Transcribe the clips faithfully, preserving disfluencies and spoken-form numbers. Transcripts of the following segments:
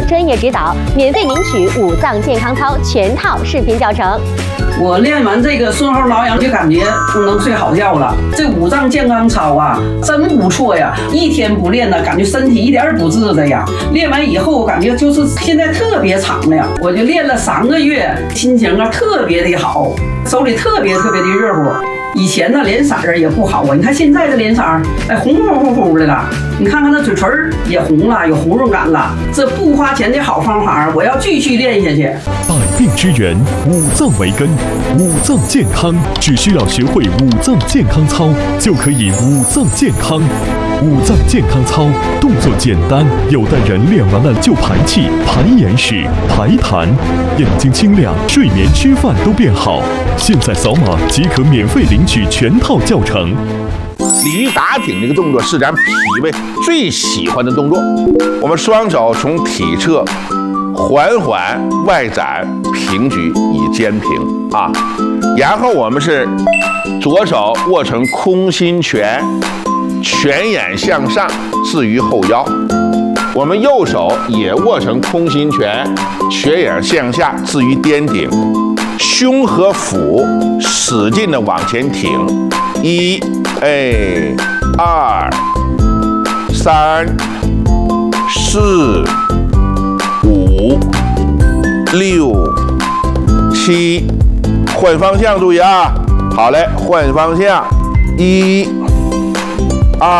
专业指导，免费领取五脏健康操全套视频教程。 我练完这个顺后挠痒，就感觉能睡好觉了。这五脏健康操啊，真不错呀！一天不练呢，感觉身体一点儿不治的呀。练完以后，感觉就是现在特别敞亮。我就练了三个月，心情啊特别的好，手里特别特别的热乎。以前呢脸色儿也不好啊，你看现在这脸色儿，哎红乎乎乎的了。你看看那嘴唇也红了，有红润感了。这不花钱的好方法，我要继续练下去。 百病之源，五脏为根，五脏健康只需要学会五脏健康操，就可以五脏健康。五脏健康操动作简单，有的人练完了就排气、排眼屎、排痰，眼睛清亮，睡眠、吃饭都变好。现在扫码即可免费领取全套教程。 鲤鱼打挺这个动作是咱脾胃最喜欢的动作。我们双手从体侧缓缓外展平举以肩平啊，然后我们是左手握成空心拳，拳眼向上置于后腰，我们右手也握成空心拳，拳眼向下置于颠顶，胸和腹使劲的往前挺，一哎二三四五六七，换方向注意啊！好嘞，换方向，一二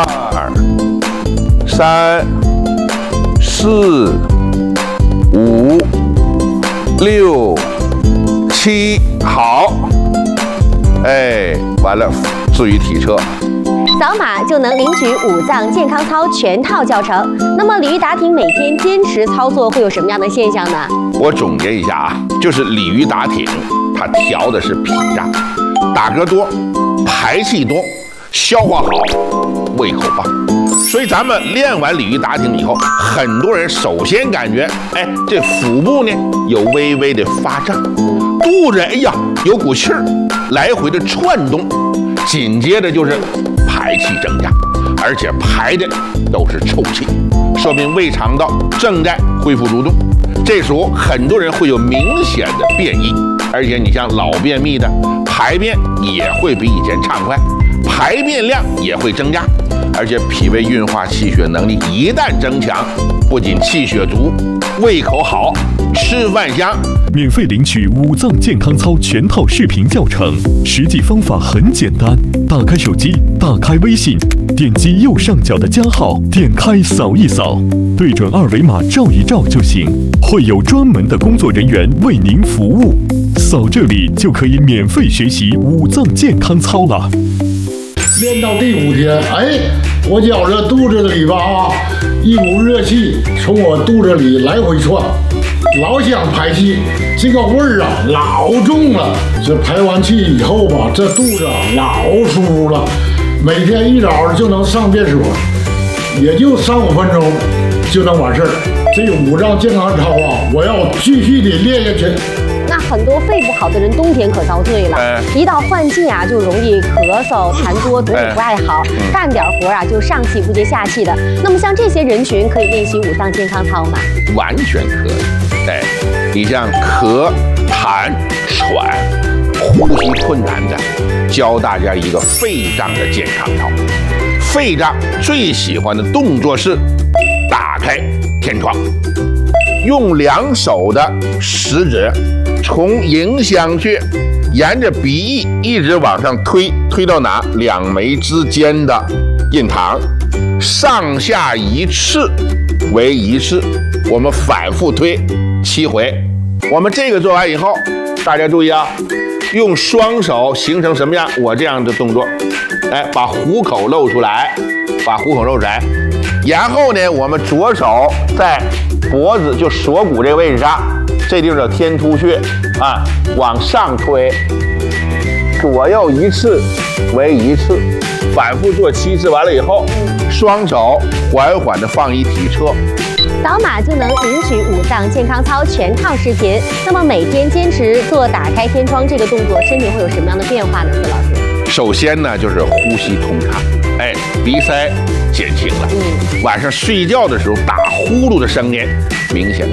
三四五六七，好，哎，完了，置于体侧。 扫码就能领取五脏健康操全套教程。那么鲤鱼打挺每天坚持操作会有什么样的现象呢？ 我总结一下啊，就是鲤鱼打挺，它调的是脾脏，打嗝多，排气多，消化好，胃口棒。所以咱们练完鲤鱼打挺以后，很多人首先感觉，哎，这腹部呢有微微的发胀，肚子哎呀有股气儿来回的窜动，紧接着就是排气增加，而且排的都是臭气，说明胃肠道正在恢复蠕动。这时候很多人会有明显的便意，而且你像老便秘的，排便也会比以前畅快，排便量也会增加，而且脾胃运化气血能力一旦增强，不仅气血足，胃口好，吃饭香。 免费领取五脏健康操全套视频教程，实际方法很简单，打开手机，打开微信，点击右上角的加号，点开扫一扫，对准二维码照一照就行，会有专门的工作人员为您服务。扫这里就可以免费学习五脏健康操了。 练到第五天，哎，我觉着肚子里吧啊，一股热气从我肚子里来回窜，老想排气，这个味儿啊老重了。这排完气以后吧，这肚子啊老舒服了。每天一早就能上厕所，也就三五分钟就能完事儿。这五脏健康操啊，我要继续的练下去。 那很多肺不好的人冬天可遭罪了，哎、一到换季啊就容易咳嗽、痰多，嘴里不爱好，哎嗯、干点活啊就上气不接下气的。那么像这些人群可以练习五脏健康操吗？ 完全可以。哎，你像咳、痰、喘、呼吸困难的，教大家一个肺脏的健康操。肺脏最喜欢的动作是打开天窗，用两手的食指从迎香穴沿着鼻翼一直往上推，推到哪？两眉之间的印堂，上下一次为一次，我们反复推七回。我们这个做完以后，大家注意啊，用双手形成什么样？我这样的动作，哎，把虎口露出来，把虎口露出来，然后呢，我们左手在脖子就锁骨这个位置上，这地方叫天突穴啊，往上推，左右一次为一次，反复做七次，完了以后，双手缓缓的放一体侧。 扫码就能领取五脏健康操全套视频。那么每天坚持做打开天窗这个动作，身体会有什么样的变化呢？孙老师， 首先呢就是呼吸通畅，哎，鼻塞减轻了。嗯，晚上睡觉的时候打呼噜的声音明显